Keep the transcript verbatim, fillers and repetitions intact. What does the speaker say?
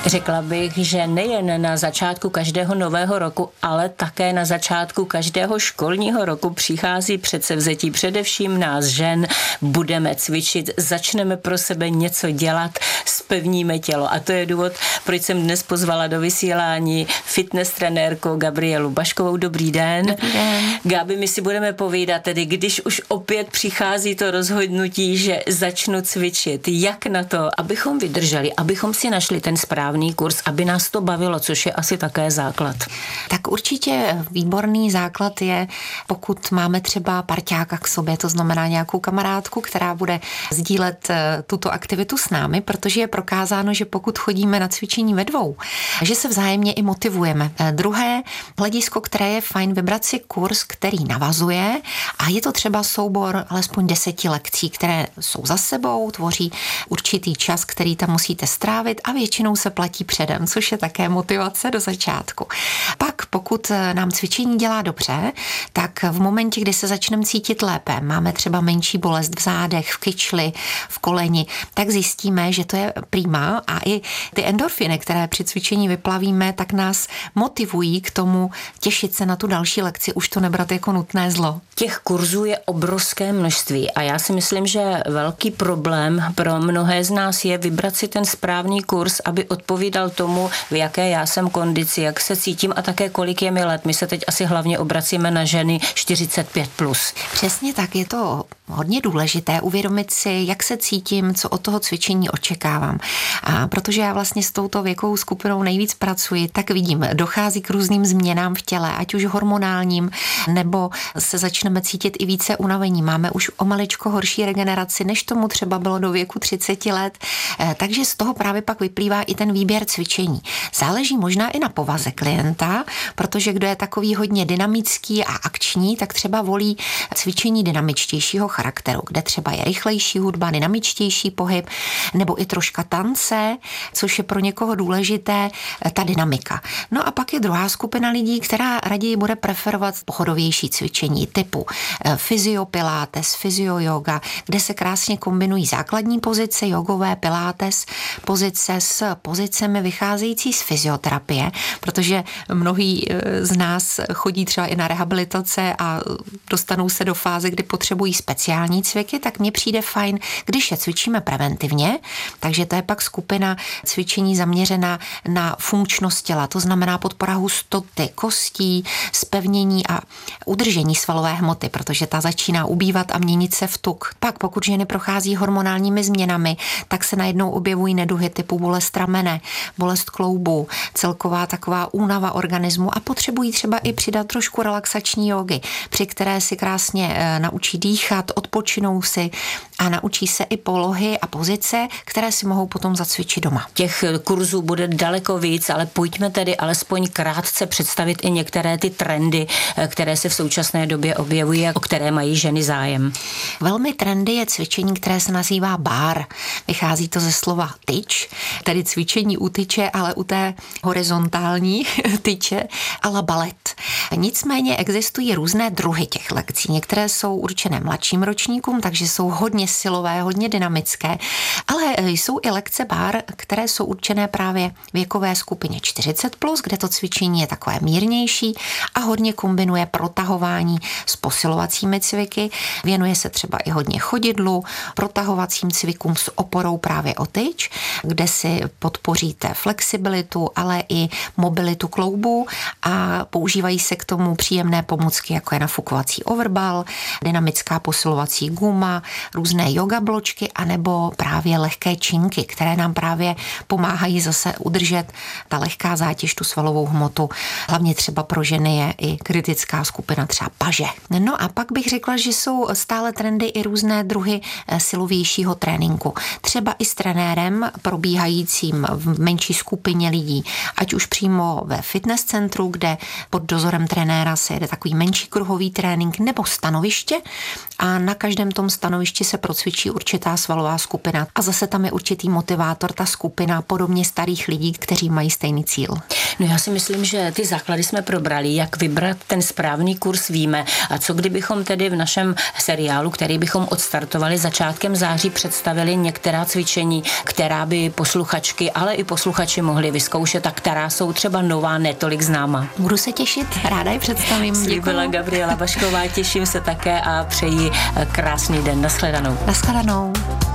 Řekla bych, že nejen na začátku každého nového roku, ale také na začátku každého školního roku přichází předsevzetí především nás žen. Budeme cvičit, začneme pro sebe něco dělat, zpevníme tělo. A to je důvod, proč jsem dnes pozvala do vysílání fitness trenérku Gabrielu Baškovou. Dobrý den. Dobrý den. Gabi, my si budeme povídat, tedy když už opět přichází to rozhodnutí, že začnu cvičit, jak na to, abychom vydrželi, abychom si našli ten správný kurz, aby nás to bavilo, což je asi také základ. Tak určitě výborný základ je, pokud máme třeba parťáka k sobě, to znamená nějakou kamarádku, která bude sdílet tuto aktivitu s námi, protože je prokázáno, že pokud chodíme na cvičení ve dvou, že se vzájemně i motivujeme. Druhé hledisko, které je fajn, vybrat si kurz, který navazuje, a je to třeba soubor alespoň deseti lekcí, které jsou za sebou, tvoří určitý čas, který tam musíte strávit a většinou se platí předem, což je také motivace do začátku. Pak, pokud nám cvičení dělá dobře, tak v momentě, kdy se začneme cítit lépe, máme třeba menší bolest v zádech, v kyčli, v koleni, tak zjistíme, že to je prima a i ty endorfiny, které při cvičení vyplavíme, tak nás motivují k tomu těšit se na tu další lekci, už to nebrat jako nutné zlo. Těch kurzů je obrovské množství a já si myslím, že velký problém pro mnohé z nás je vybrat si ten správný kurz, aby odpovídal tomu, v jaké já jsem kondici, jak se cítím a také kolik je mi let. My se teď asi hlavně obracíme na ženy čtyřicet pět plus. Přesně tak, je to hodně důležité uvědomit si, jak se cítím, co od toho cvičení očekávám. A protože já vlastně s touto věkovou skupinou nejvíc pracuji, tak vidím, dochází k různým změnám v těle, ať už hormonálním, nebo se začneme cítit i více unavení. Máme už o maličko horší regeneraci, než tomu třeba bylo do věku třicet let. Takže z toho právě pak vyplývá i ten výběr cvičení. Záleží možná i na povaze klienta, protože kdo je takový hodně dynamický a akční, tak třeba volí cvičení dynamičtějšího charakteru, kde třeba je rychlejší hudba, dynamičtější pohyb, nebo i troška tance, což je pro někoho důležité, ta dynamika. No a pak je druhá skupina lidí, která raději bude preferovat pochodovější cvičení typu fyziopilates, fyzioyoga, kde se krásně kombinují základní pozice, jogové, pilates, pozice s pozicemi vycházející z fyzioterapie, protože mnohí z nás chodí třeba i na rehabilitace a dostanou se do fáze, kdy potřebují speciální cviky, tak mně přijde fajn, když je cvičíme preventivně, takže to je pak skupina cvičení zaměřená na funkčnost těla, to znamená podpora hustoty kostí, zpevnění a udržení svalové hmoty, protože ta začíná ubývat a měnit se v tuk. Pak pokud ženy prochází hormonálními změnami, tak se najednou objevují neduhy typu bolest ramene, bolest kloubu, celková taková únava organismu a potřebují třeba i přidat trošku relaxační jógy, při které si krásně e, naučí dýchat, odpočinou si a naučí se i polohy a pozice, které si mohou potom zacvičit doma. Těch kurzů bude daleko víc, ale pojďme tedy alespoň krátce představit i některé ty trendy, které se v současné době objevují a o které mají ženy zájem. Velmi trendy je cvičení, které se nazývá bar. Vychází to ze slova tyč, tedy cvičení u tyče, ale u té horizontální tyče a la balet. Nicméně existují různé druhy těch lekcí. Některé jsou určené mladším ročníkům, takže jsou hodně silové, hodně dynamické, ale jsou i lekce bar, které jsou určené právě věkové skupině čtyřicet plus, kde to cvičení je takové mírnější a hodně kombinuje protahování s posilovacími cviky. Věnuje se třeba i hodně chodidlu, protahovacím cvikům s oporou právě o tyč, kde si podpoříte flexibilitu, ale i mobilitu kloubů a používají se k tomu příjemné pomůcky, jako je nafukovací overball, dynamická posilovací guma, různé yoga bločky anebo právě lehké činky, které nám právě pomáhají zase udržet ta lehká zátěž, tu svalovou hmotu. Hlavně třeba pro ženy je i kritická skupina třeba paže. No a pak bych řekla, že jsou stále trendy i různé druhy silovějšího tréninku. Třeba i s trenérem probíhajícím v menší skupině lidí, ať už přímo ve fitness centru, kde pod dozorem trenéra se jede takový menší kruhový trénink, nebo stanoviště a na každém tom stanovišti se procvičí určitá svalová skupina a zase tam je určitý motivátor, ta skupina podobně starých lidí, kteří mají stejný cíl. No já si myslím, že ty základy jsme probrali, jak vybrat ten správný kurz víme. A co kdybychom tedy v našem seriálu, který bychom odstartovali začátkem září, představili některá cvičení, která by posluchačky, ale i posluchači mohli vyzkoušet a která jsou třeba nová, netolik známa. Budu se těšit, ráda je představím. Slíbila Gabriela Vašková, těším se také a přeji krásný den. Nashledanou. Nashledanou.